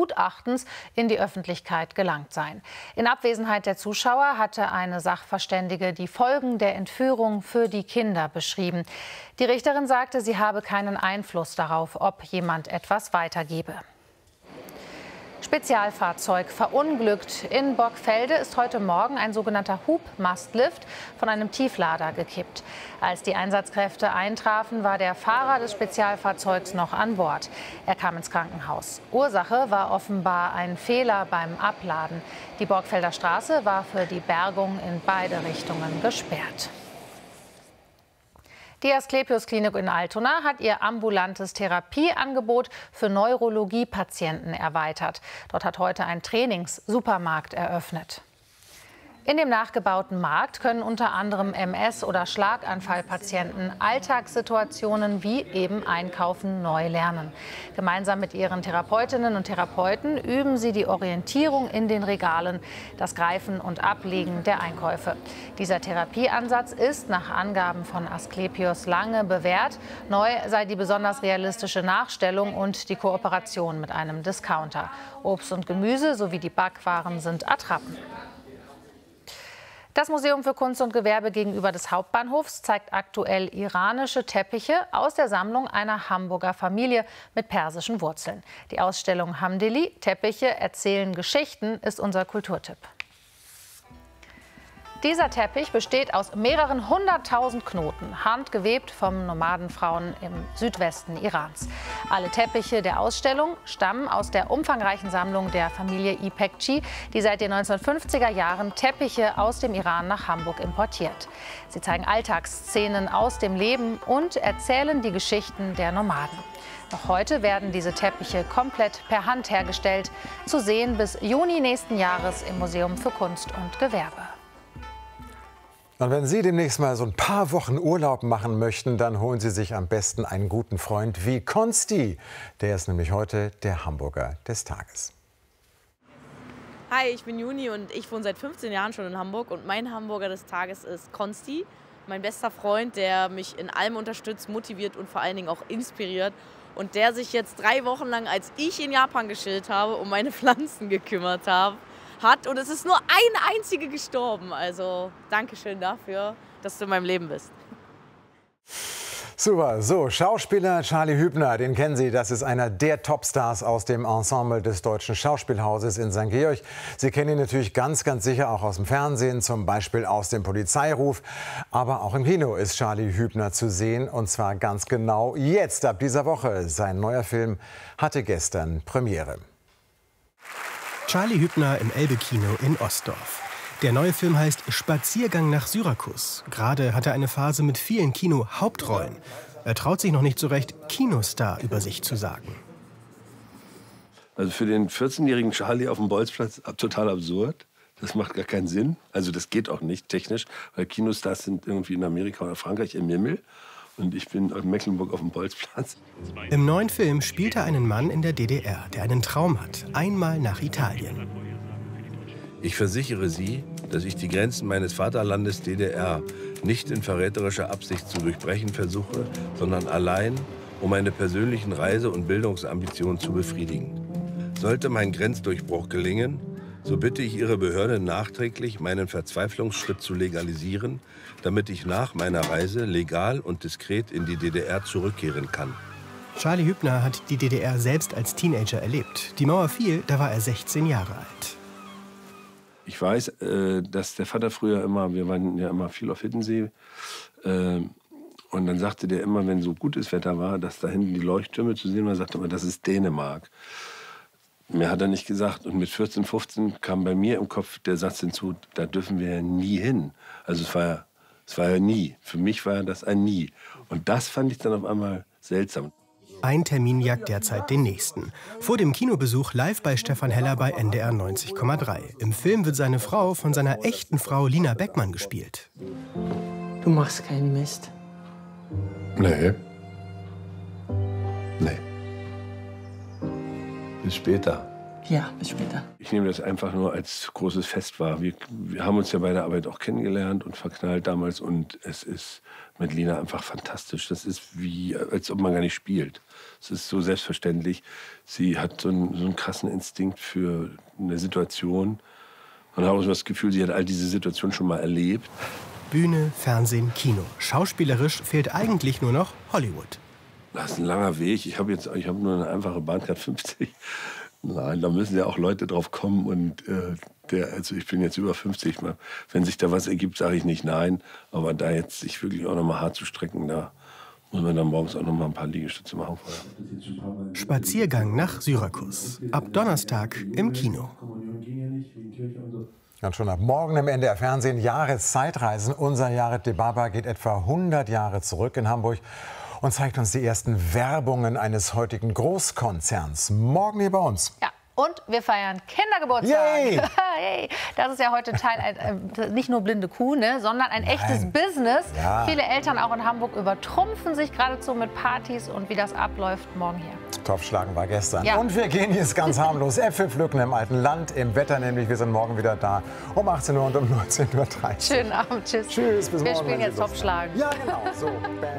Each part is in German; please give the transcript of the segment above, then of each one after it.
Gutachtens in die Öffentlichkeit gelangt seien. In Abwesenheit der Zuschauer hatte eine Sachverständige die Folgen der Entführung für die Kinder beschrieben. Die Richterin sagte, sie habe keinen Einfluss darauf, ob jemand etwas weitergebe. Spezialfahrzeug verunglückt. In Borgfelde ist heute Morgen ein sogenannter Hubmastlift von einem Tieflader gekippt. Als die Einsatzkräfte eintrafen, war der Fahrer des Spezialfahrzeugs noch an Bord. Er kam ins Krankenhaus. Ursache war offenbar ein Fehler beim Abladen. Die Borgfelder Straße war für die Bergung in beide Richtungen gesperrt. Die Asklepios-Klinik in Altona hat ihr ambulantes Therapieangebot für Neurologie-Patienten erweitert. Dort hat heute ein Trainings-Supermarkt eröffnet. In dem nachgebauten Markt können unter anderem MS- oder Schlaganfallpatienten Alltagssituationen wie eben Einkaufen neu lernen. Gemeinsam mit ihren Therapeutinnen und Therapeuten üben sie die Orientierung in den Regalen, das Greifen und Ablegen der Einkäufe. Dieser Therapieansatz ist nach Angaben von Asklepios lange bewährt. Neu sei die besonders realistische Nachstellung und die Kooperation mit einem Discounter. Obst und Gemüse sowie die Backwaren sind Attrappen. Das Museum für Kunst und Gewerbe gegenüber des Hauptbahnhofs zeigt aktuell iranische Teppiche aus der Sammlung einer Hamburger Familie mit persischen Wurzeln. Die Ausstellung Hamdeli, Teppiche erzählen Geschichten, ist unser Kulturtipp. Dieser Teppich besteht aus mehreren 100.000 Knoten, handgewebt von Nomadenfrauen im Südwesten Irans. Alle Teppiche der Ausstellung stammen aus der umfangreichen Sammlung der Familie Ipekci, die seit den 1950er Jahren Teppiche aus dem Iran nach Hamburg importiert. Sie zeigen Alltagsszenen aus dem Leben und erzählen die Geschichten der Nomaden. Noch heute werden diese Teppiche komplett per Hand hergestellt, zu sehen bis Juni nächsten Jahres im Museum für Kunst und Gewerbe. Und wenn Sie demnächst mal so ein paar Wochen Urlaub machen möchten, dann holen Sie sich am besten einen guten Freund wie Konsti. Der ist nämlich heute der Hamburger des Tages. Hi, ich bin Juni und ich wohne seit 15 Jahren schon in Hamburg. Und mein Hamburger des Tages ist Konsti, mein bester Freund, der mich in allem unterstützt, motiviert und vor allen Dingen auch inspiriert. Und der sich jetzt 3 Wochen lang, als ich in Japan geschillt habe, um meine Pflanzen gekümmert hat. Und es ist nur eine einzige gestorben. Also Dankeschön dafür, dass du in meinem Leben bist. Super, so, Schauspieler Charlie Hübner, den kennen Sie, das ist einer der Topstars aus dem Ensemble des Deutschen Schauspielhauses in St. Georg. Sie kennen ihn natürlich ganz sicher auch aus dem Fernsehen, zum Beispiel aus dem Polizeiruf. Aber auch im Kino ist Charlie Hübner zu sehen, und zwar ganz genau jetzt, ab dieser Woche. Sein neuer Film hatte gestern Premiere. Charlie Hübner im Elbe-Kino in Ostdorf. Der neue Film heißt Spaziergang nach Syrakus. Gerade hat er eine Phase mit vielen Kino-Hauptrollen. Er traut sich noch nicht so recht, Kinostar über sich zu sagen. Also für den 14-jährigen Charlie auf dem Bolzplatz total absurd. Das macht gar keinen Sinn. Also das geht auch nicht technisch, weil Kinostars sind irgendwie in Amerika oder Frankreich im Himmel. Und ich bin in Mecklenburg auf dem Bolzplatz. Im neuen Film spielt er einen Mann in der DDR, der einen Traum hat, einmal nach Italien. Ich versichere Sie, dass ich die Grenzen meines Vaterlandes DDR nicht in verräterischer Absicht zu durchbrechen versuche, sondern allein, um meine persönlichen Reise- und Bildungsambitionen zu befriedigen. Sollte mein Grenzdurchbruch gelingen, so bitte ich Ihre Behörde nachträglich, meinen Verzweiflungsschritt zu legalisieren, damit ich nach meiner Reise legal und diskret in die DDR zurückkehren kann. Charlie Hübner hat die DDR selbst als Teenager erlebt. Die Mauer fiel, da war er 16 Jahre alt. Ich weiß, dass der Vater früher immer, wir waren ja immer viel auf Hiddensee, und dann sagte der immer, wenn so gutes Wetter war, dass da hinten die Leuchttürme zu sehen waren, sagte immer, das ist Dänemark. Mehr hat er nicht gesagt. Und mit 14, 15 kam bei mir im Kopf der Satz hinzu, da dürfen wir ja nie hin. Also es war ja nie. Für mich war das ein Nie. Und das fand ich dann auf einmal seltsam. Ein Termin jagt derzeit den nächsten. Vor dem Kinobesuch live bei Stefan Heller bei NDR 90,3. Im Film wird seine Frau von seiner echten Frau Lina Beckmann gespielt. Du machst keinen Mist. Nee. Nee. Bis später. Ja, bis später. Ich nehme das einfach nur als großes Fest wahr. Wir haben uns ja bei der Arbeit auch kennengelernt und verknallt damals. Und es ist mit Lina einfach fantastisch. Das ist wie, als ob man gar nicht spielt. Es ist so selbstverständlich. Sie hat so einen krassen Instinkt für eine Situation. Man hat auch so das Gefühl, sie hat all diese Situationen schon mal erlebt. Bühne, Fernsehen, Kino. Schauspielerisch fehlt eigentlich nur noch Hollywood. Das ist ein langer Weg. Ich habe nur eine einfache Bahncard 50. Nein, da müssen ja auch Leute drauf kommen. Und also ich bin jetzt über 50. Wenn sich da was ergibt, sage ich nicht nein. Aber da jetzt sich wirklich auch noch mal hart zu strecken, da muss man dann morgens auch noch mal ein paar Liegestütze machen vorher. Spaziergang nach Syrakus. Ab Donnerstag im Kino. Und schon ab morgen im NDR Fernsehen Jahreszeitreisen. Unser Jared De Baba geht etwa 100 Jahre zurück in Hamburg und zeigt uns die ersten Werbungen eines heutigen Großkonzerns. Morgen hier bei uns. Ja. Und wir feiern Kindergeburtstag. Yay! Hey, das ist ja heute Teil, nicht nur blinde Kuh, ne, sondern ein echtes Business. Ja. Viele Eltern auch in Hamburg übertrumpfen sich geradezu mit Partys. Und wie das abläuft, morgen hier. Topfschlagen war gestern. Ja. Und wir gehen jetzt ganz harmlos Äpfel pflücken im alten Land. Im Wetter nämlich. Wir sind morgen wieder da um 18 Uhr und um 19.30 Uhr. Schönen Abend. Tschüss. Tschüss, bis morgen. Wir spielen jetzt Topfschlagen. Ja, genau. So. Bam.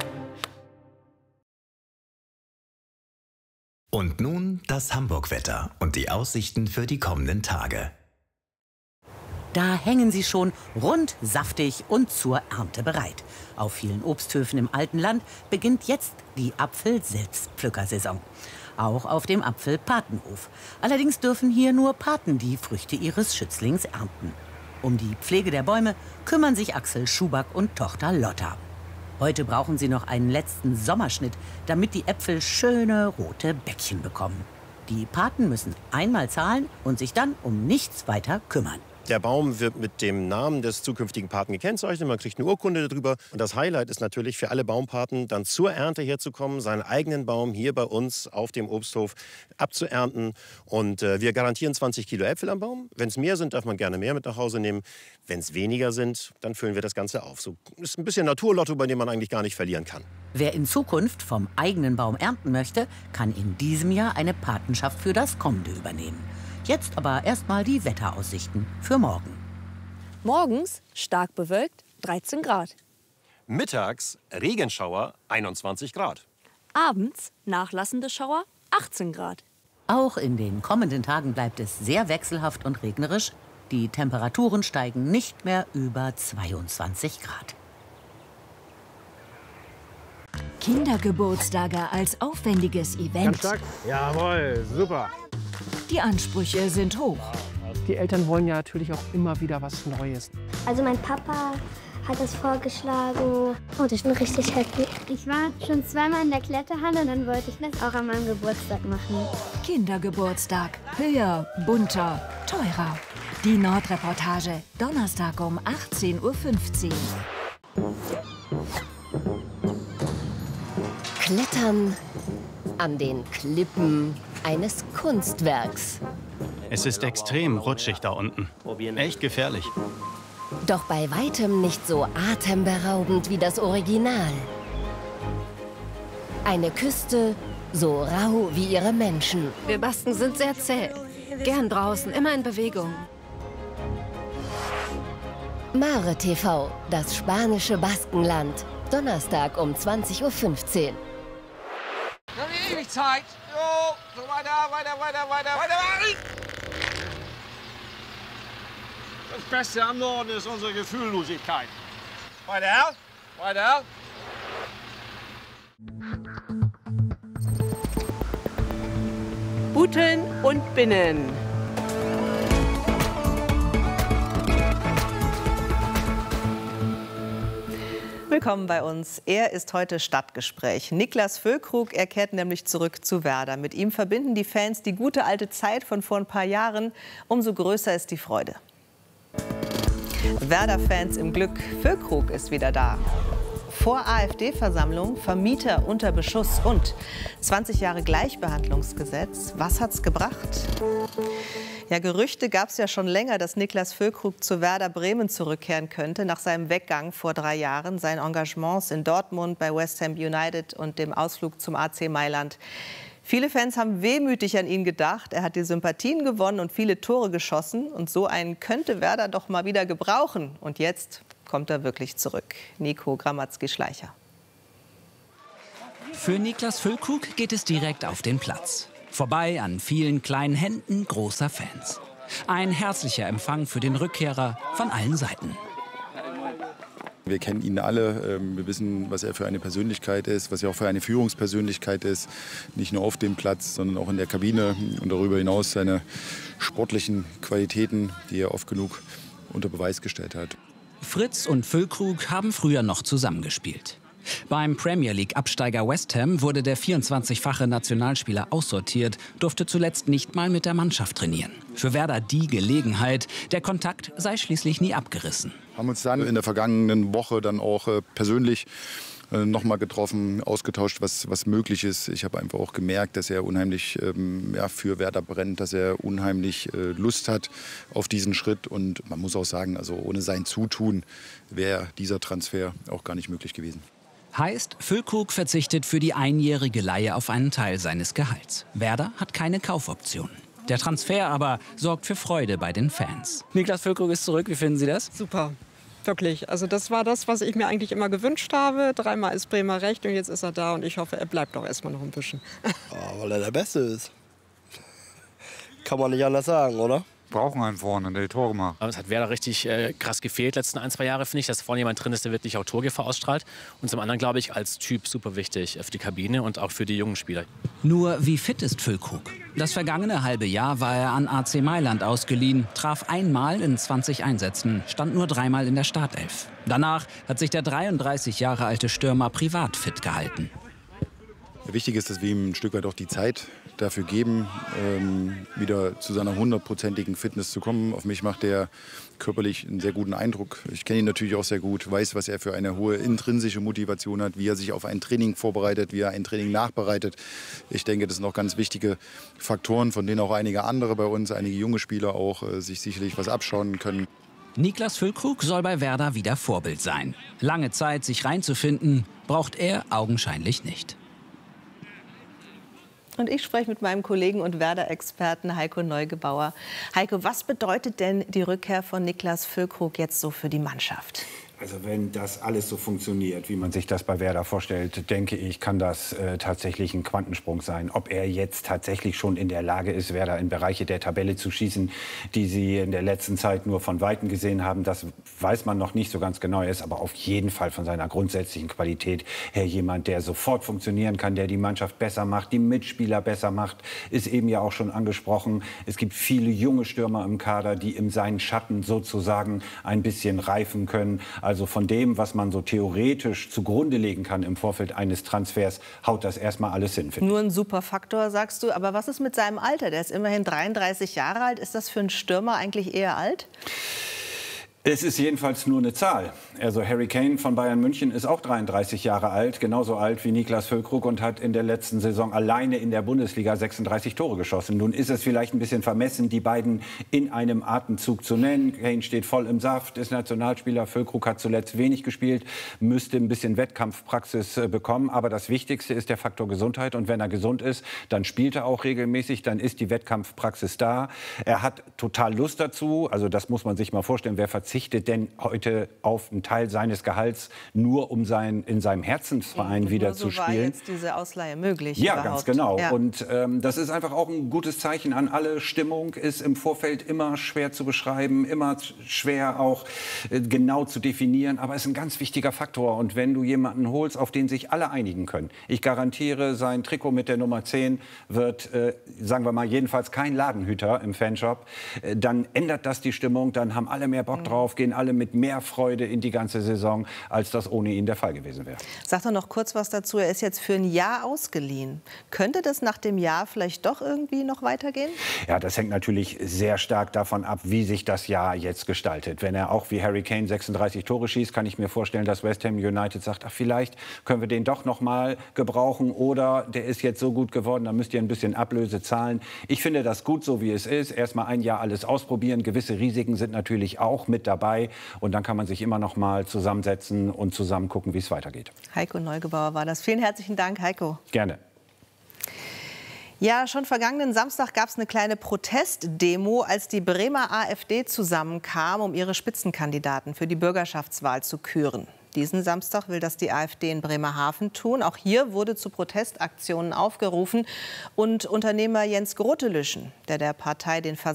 Und nun das Hamburg-Wetter und die Aussichten für die kommenden Tage. Da hängen sie schon rund, saftig und zur Ernte bereit. Auf vielen Obsthöfen im alten Land beginnt jetzt die Apfel-Selbstpflückersaison. Auch auf dem Apfelpatenhof. Allerdings dürfen hier nur Paten die Früchte ihres Schützlings ernten. Um die Pflege der Bäume kümmern sich Axel Schuback und Tochter Lotta. Heute brauchen sie noch einen letzten Sommerschnitt, damit die Äpfel schöne rote Bäckchen bekommen. Die Paten müssen einmal zahlen und sich dann um nichts weiter kümmern. Der Baum wird mit dem Namen des zukünftigen Paten gekennzeichnet. Man kriegt eine Urkunde darüber. Und das Highlight ist natürlich für alle Baumpaten, dann zur Ernte herzukommen, seinen eigenen Baum hier bei uns auf dem Obsthof abzuernten. Und wir garantieren 20 Kilo Äpfel am Baum. Wenn es mehr sind, darf man gerne mehr mit nach Hause nehmen. Wenn es weniger sind, dann füllen wir das Ganze auf. So ist ein bisschen Naturlotto, bei dem man eigentlich gar nicht verlieren kann. Wer in Zukunft vom eigenen Baum ernten möchte, kann in diesem Jahr eine Patenschaft für das kommende übernehmen. Jetzt aber erstmal die Wetteraussichten für morgen. Morgens stark bewölkt, 13 Grad. Mittags Regenschauer, 21 Grad. Abends nachlassende Schauer, 18 Grad. Auch in den kommenden Tagen bleibt es sehr wechselhaft und regnerisch. Die Temperaturen steigen nicht mehr über 22 Grad. Kindergeburtstage als aufwendiges Event. Ganz stark. Jawohl, super. Die Ansprüche sind hoch. Die Eltern wollen ja natürlich auch immer wieder was Neues. Also mein Papa hat es vorgeschlagen und ich bin richtig happy. Ich war schon zweimal in der Kletterhalle und dann wollte ich das auch an meinem Geburtstag machen. Kindergeburtstag. Höher, bunter, teurer. Die Nordreportage. Donnerstag um 18:15 Uhr. Klettern an den Klippen eines Kunstwerks. Es ist extrem rutschig da unten. Echt gefährlich. Doch bei weitem nicht so atemberaubend wie das Original. Eine Küste so rau wie ihre Menschen. Wir Basken sind sehr zäh. Gern draußen, immer in Bewegung. Mare TV, das spanische Baskenland. Donnerstag um 20:15 Uhr. Noch nicht ewig Zeit. Jo, so weiter. Das Beste am Norden ist unsere Gefühllosigkeit. Weiter. Buten und Binnen. Willkommen bei uns. Er ist heute Stadtgespräch. Niklas Füllkrug, er kehrt nämlich zurück zu Werder. Mit ihm verbinden die Fans die gute alte Zeit von vor ein paar Jahren. Umso größer ist die Freude. Werder-Fans im Glück. Füllkrug ist wieder da. Vor AfD-Versammlung, Vermieter unter Beschuss und 20 Jahre Gleichbehandlungsgesetz. Was hat's gebracht? Ja, Gerüchte gab es ja schon länger, dass Niklas Füllkrug zu Werder Bremen zurückkehren könnte, nach seinem Weggang vor 3 Jahren. Seine Engagements in Dortmund, bei West Ham United und dem Ausflug zum AC Mailand. Viele Fans haben wehmütig an ihn gedacht. Er hat die Sympathien gewonnen und viele Tore geschossen. Und so einen könnte Werder doch mal wieder gebrauchen. Und jetzt kommt er wirklich zurück. Nico Gramatzki-Schleicher. Für Niklas Füllkrug geht es direkt auf den Platz. Vorbei an vielen kleinen Händen großer Fans. Ein herzlicher Empfang für den Rückkehrer von allen Seiten. Wir kennen ihn alle, wir wissen, was er für eine Persönlichkeit ist, was er auch für eine Führungspersönlichkeit ist. Nicht nur auf dem Platz, sondern auch in der Kabine und darüber hinaus seine sportlichen Qualitäten, die er oft genug unter Beweis gestellt hat. Fritz und Füllkrug haben früher noch zusammengespielt. Beim Premier League-Absteiger West Ham wurde der 24-fache Nationalspieler aussortiert, durfte zuletzt nicht mal mit der Mannschaft trainieren. Für Werder die Gelegenheit, der Kontakt sei schließlich nie abgerissen. Haben uns dann in der vergangenen Woche dann auch persönlich noch mal getroffen, ausgetauscht, was möglich ist. Ich habe einfach auch gemerkt, dass er unheimlich für Werder brennt, dass er unheimlich Lust hat auf diesen Schritt. Und man muss auch sagen, also ohne sein Zutun wäre dieser Transfer auch gar nicht möglich gewesen. Heißt, Füllkrug verzichtet für die einjährige Leihe auf einen Teil seines Gehalts. Werder hat keine Kaufoption. Der Transfer aber sorgt für Freude bei den Fans. Niklas Füllkrug ist zurück, wie finden Sie das? Super, wirklich. Also das war das, was ich mir eigentlich immer gewünscht habe. 3-mal ist Bremer recht und jetzt ist er da und ich hoffe, er bleibt auch erstmal noch ein bisschen. Ja, weil er der Beste ist. Kann man nicht anders sagen, oder? Brauchen einen vorne, der die Tore macht. Es hat Werder richtig krass gefehlt letzten 1-2 Jahre, finde ich, dass vorne jemand drin ist, der wirklich auch Torgefahr ausstrahlt. Und zum anderen, glaube ich, als Typ super wichtig für die Kabine und auch für die jungen Spieler. Nur wie fit ist Füllkrug? Das vergangene halbe Jahr war er an AC Mailand ausgeliehen, traf einmal in 20 Einsätzen, stand nur 3-mal in der Startelf. Danach hat sich der 33 Jahre alte Stürmer privat fit gehalten. Wichtig ist, dass wir ihm ein Stück weit auch die Zeit dafür geben, wieder zu seiner 100%igen Fitness zu kommen. Auf mich macht er körperlich einen sehr guten Eindruck. Ich kenne ihn natürlich auch sehr gut, weiß, was er für eine hohe intrinsische Motivation hat, wie er sich auf ein Training vorbereitet, wie er ein Training nachbereitet. Ich denke, das sind auch ganz wichtige Faktoren, von denen auch einige andere bei uns, einige junge Spieler auch sich sicherlich was abschauen können. Niklas Füllkrug soll bei Werder wieder Vorbild sein. Lange Zeit, sich reinzufinden, braucht er augenscheinlich nicht. Und ich spreche mit meinem Kollegen und Werder-Experten Heiko Neugebauer. Heiko, was bedeutet denn die Rückkehr von Niklas Füllkrug jetzt so für die Mannschaft? Also wenn das alles so funktioniert, wie man sich das bei Werder vorstellt, denke ich, kann das tatsächlich ein Quantensprung sein. Ob er jetzt tatsächlich schon in der Lage ist, Werder in Bereiche der Tabelle zu schießen, die sie in der letzten Zeit nur von Weitem gesehen haben, das weiß man noch nicht so ganz genau. Er ist aber auf jeden Fall von seiner grundsätzlichen Qualität her jemand, der sofort funktionieren kann, der die Mannschaft besser macht, die Mitspieler besser macht. Ist eben ja auch schon angesprochen. Es gibt viele junge Stürmer im Kader, die in seinen Schatten sozusagen ein bisschen reifen können. Also von dem, was man so theoretisch zugrunde legen kann im Vorfeld eines Transfers, haut das erstmal alles hin. Nur ein super Faktor, sagst du. Aber was ist mit seinem Alter? Der ist immerhin 33 Jahre alt. Ist das für einen Stürmer eigentlich eher alt? Es ist jedenfalls nur eine Zahl. Also Harry Kane von Bayern München ist auch 33 Jahre alt, genauso alt wie Niklas Füllkrug und hat in der letzten Saison alleine in der Bundesliga 36 Tore geschossen. Nun ist es vielleicht ein bisschen vermessen, die beiden in einem Atemzug zu nennen. Kane steht voll im Saft, ist Nationalspieler. Füllkrug hat zuletzt wenig gespielt, müsste ein bisschen Wettkampfpraxis bekommen. Aber das Wichtigste ist der Faktor Gesundheit. Und wenn er gesund ist, dann spielt er auch regelmäßig, dann ist die Wettkampfpraxis da. Er hat total Lust dazu. Also das muss man sich mal vorstellen. Wer verzichtet denn heute auf einen Teil seines Gehalts, nur um in seinem Herzensverein wieder zu spielen? So war jetzt diese Ausleihe möglich? Ja, überhaupt. Ganz genau. Ja. Und das ist einfach auch ein gutes Zeichen an alle. Stimmung ist im Vorfeld immer schwer zu beschreiben, immer schwer auch genau zu definieren. Aber es ist ein ganz wichtiger Faktor. Und wenn du jemanden holst, auf den sich alle einigen können. Ich garantiere, sein Trikot mit der Nummer 10 wird, sagen wir mal, jedenfalls kein Ladenhüter im Fanshop. Dann ändert das die Stimmung, dann haben alle mehr Bock drauf, gehen alle mit mehr Freude in die ganze Saison, als das ohne ihn der Fall gewesen wäre. Sag doch noch kurz was dazu. Er ist jetzt für ein Jahr ausgeliehen. Könnte das nach dem Jahr vielleicht doch irgendwie noch weitergehen? Ja, das hängt natürlich sehr stark davon ab, wie sich das Jahr jetzt gestaltet. Wenn er auch wie Harry Kane 36 Tore schießt, kann ich mir vorstellen, dass West Ham United sagt, ach, vielleicht können wir den doch noch mal gebrauchen oder der ist jetzt so gut geworden, da müsst ihr ein bisschen Ablöse zahlen. Ich finde das gut, so wie es ist. Erst mal ein Jahr alles ausprobieren. Gewisse Risiken sind natürlich auch mit dabei. Und dann kann man sich immer noch mal zusammensetzen und zusammen gucken, wie es weitergeht. Heiko Neugebauer war das. Vielen herzlichen Dank, Heiko. Gerne. Ja, schon vergangenen Samstag gab es eine kleine Protestdemo, als die Bremer AfD zusammenkam, um ihre Spitzenkandidaten für die Bürgerschaftswahl zu küren. Diesen Samstag will das die AfD in Bremerhaven tun. Auch hier wurde zu Protestaktionen aufgerufen. Und Unternehmer Jens Grotelüschen, der Partei den